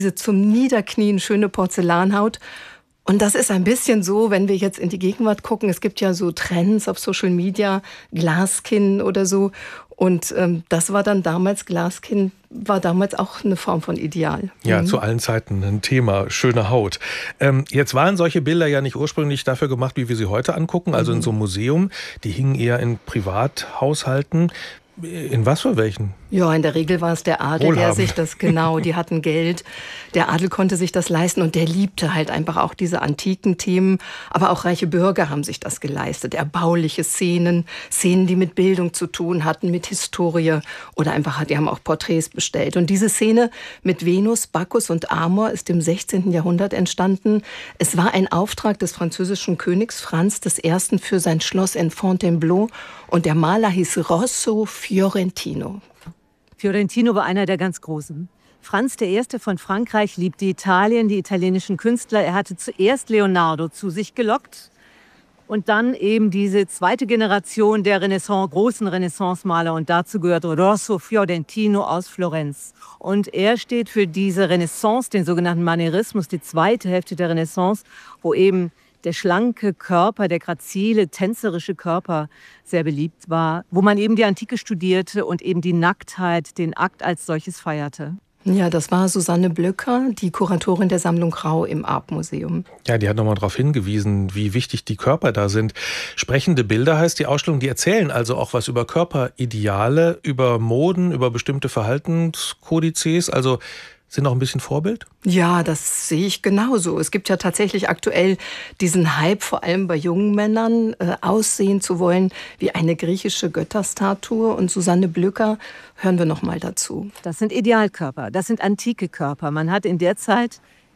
Diese zum Niederknien schöne Porzellanhaut. Und das ist ein bisschen so, wenn wir jetzt in die Gegenwart gucken, es gibt ja so Trends auf Social Media, Glaskinn oder so. Und das war dann damals, Glaskinn war damals auch eine Form von Ideal. Ja, zu allen Zeiten ein Thema, schöne Haut. Jetzt waren solche Bilder ja nicht ursprünglich dafür gemacht, wie wir sie heute angucken, also in so einem Museum. Die hingen eher in Privathaushalten. In was für welchen? Ja, in der Regel war es der Adel, der sich das, genau, die hatten Geld. Der Adel konnte sich das leisten und der liebte halt einfach auch diese antiken Themen. Aber auch reiche Bürger haben sich das geleistet. Erbauliche Szenen, die mit Bildung zu tun hatten, mit Historie oder einfach, die haben auch Porträts bestellt. Und diese Szene mit Venus, Bacchus und Amor ist im 16. Jahrhundert entstanden. Es war ein Auftrag des französischen Königs Franz I. für sein Schloss in Fontainebleau und der Maler hieß Rosso Fiorentino. Fiorentino war einer der ganz Großen. Franz I. von Frankreich liebte Italien, die italienischen Künstler. Er hatte zuerst Leonardo zu sich gelockt und dann eben diese zweite Generation der großen Renaissance-Maler. Und dazu gehört Rosso Fiorentino aus Florenz. Und er steht für diese Renaissance, den sogenannten Manierismus, die zweite Hälfte der Renaissance, wo eben der schlanke Körper, der grazile, tänzerische Körper sehr beliebt war, wo man eben die Antike studierte und eben die Nacktheit, den Akt als solches feierte. Ja, das war Susanne Blöcker, die Kuratorin der Sammlung Rau im Arp-Museum. Ja, die hat nochmal darauf hingewiesen, wie wichtig die Körper da sind. Sprechende Bilder heißt die Ausstellung, die erzählen also auch was über Körperideale, über Moden, über bestimmte Verhaltenskodizes, also sind auch ein bisschen Vorbild? Ja, das sehe ich genauso. Es gibt ja tatsächlich aktuell diesen Hype, vor allem bei jungen Männern, aussehen zu wollen wie eine griechische Götterstatue. Und Susanne Blöcker, hören wir noch mal dazu. Das sind Idealkörper, das sind antike Körper. Man hat in der Zeit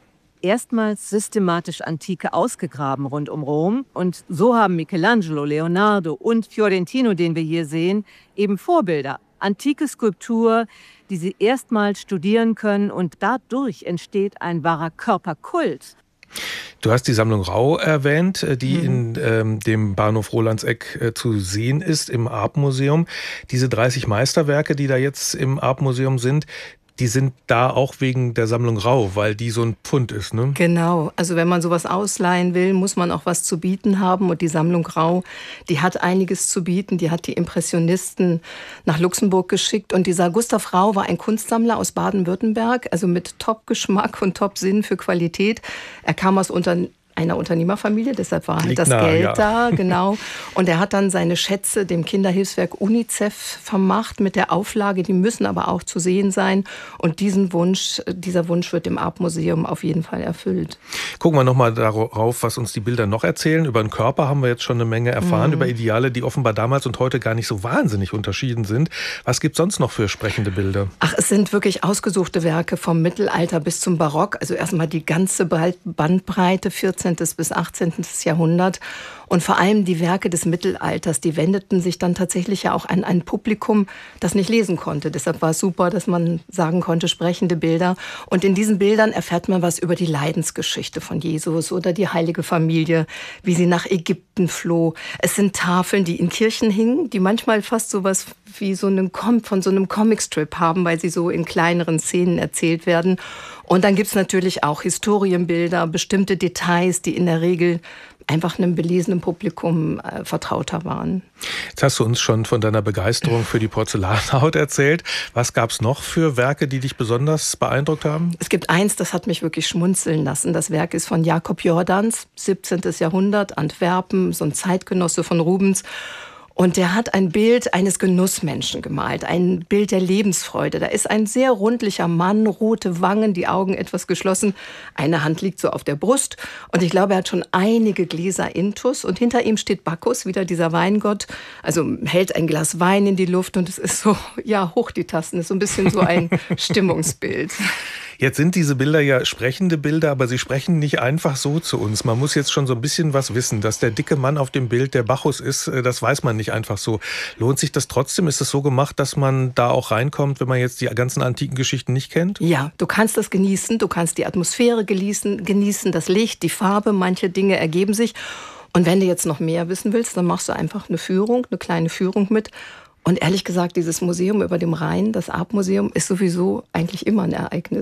erstmals systematisch Antike ausgegraben rund um Rom. Und so haben Michelangelo, Leonardo und Fiorentino, den wir hier sehen, eben Vorbilder. Antike Skulptur, die sie erstmals studieren können und dadurch entsteht ein wahrer Körperkult. Du hast die Sammlung Rau erwähnt, die in dem Bahnhof Rolandseck zu sehen ist, im Arp-Museum. Diese 30 Meisterwerke, die da jetzt im Arp-Museum sind, die sind da auch wegen der Sammlung Rau, weil die so ein Pfund ist, ne? Genau. Also wenn man sowas ausleihen will, muss man auch was zu bieten haben. Und die Sammlung Rau, die hat einiges zu bieten. Die hat die Impressionisten nach Luxemburg geschickt. Und dieser Gustav Rau war ein Kunstsammler aus Baden-Württemberg, also mit Top-Geschmack und Top-Sinn für Qualität. Er kam aus einer Unternehmerfamilie, deshalb war halt das Geld da, genau. Und er hat dann seine Schätze dem Kinderhilfswerk UNICEF vermacht mit der Auflage, die müssen aber auch zu sehen sein. Und dieser Wunsch wird im Arp-Museum auf jeden Fall erfüllt. Gucken wir nochmal darauf, was uns die Bilder noch erzählen. Über den Körper haben wir jetzt schon eine Menge erfahren, über Ideale, die offenbar damals und heute gar nicht so wahnsinnig unterschieden sind. Was gibt es sonst noch für sprechende Bilder? Ach, es sind wirklich ausgesuchte Werke vom Mittelalter bis zum Barock. Also erstmal die ganze Bandbreite, 14. bis 18. Jahrhundert. Und vor allem die Werke des Mittelalters, die wendeten sich dann tatsächlich ja auch an ein Publikum, das nicht lesen konnte. Deshalb war es super, dass man sagen konnte, sprechende Bilder. Und in diesen Bildern erfährt man was über die Leidensgeschichte von Jesus oder die heilige Familie, wie sie nach Ägypten floh. Es sind Tafeln, die in Kirchen hingen, die manchmal fast sowas wie von so einem Comicstrip haben, weil sie so in kleineren Szenen erzählt werden. Und dann gibt's natürlich auch Historienbilder, bestimmte Details, die in der Regel einfach einem belesenen Publikum vertrauter waren. Jetzt hast du uns schon von deiner Begeisterung für die Porzellanhaut erzählt. Was gab's noch für Werke, die dich besonders beeindruckt haben? Es gibt eins, das hat mich wirklich schmunzeln lassen. Das Werk ist von Jakob Jordans, 17. Jahrhundert, Antwerpen, so ein Zeitgenosse von Rubens. Und der hat ein Bild eines Genussmenschen gemalt, ein Bild der Lebensfreude. Da ist ein sehr rundlicher Mann, rote Wangen, die Augen etwas geschlossen. Eine Hand liegt so auf der Brust. Und ich glaube, er hat schon einige Gläser Intus. Und hinter ihm steht Bacchus, wieder dieser Weingott. Also hält ein Glas Wein in die Luft und es ist so, ja, hoch die Tasten. Das ist so ein bisschen so ein Stimmungsbild. Jetzt sind diese Bilder ja sprechende Bilder, aber sie sprechen nicht einfach so zu uns. Man muss jetzt schon so ein bisschen was wissen. Dass der dicke Mann auf dem Bild der Bacchus ist, das weiß man nicht einfach so. Lohnt sich das trotzdem? Ist es so gemacht, dass man da auch reinkommt, wenn man jetzt die ganzen antiken Geschichten nicht kennt? Ja, du kannst das genießen. Du kannst die Atmosphäre genießen, das Licht, die Farbe. Manche Dinge ergeben sich. Und wenn du jetzt noch mehr wissen willst, dann machst du einfach eine kleine Führung mit. Und ehrlich gesagt, dieses Museum über dem Rhein, das Arp-Museum, ist sowieso eigentlich immer ein Ereignis.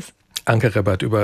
Anke Rebbert über